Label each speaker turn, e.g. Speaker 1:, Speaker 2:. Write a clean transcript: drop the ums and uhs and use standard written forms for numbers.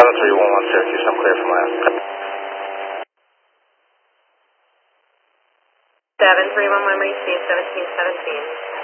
Speaker 1: 7311 Syracuse, I'm clear from last.
Speaker 2: 7311 received 1717.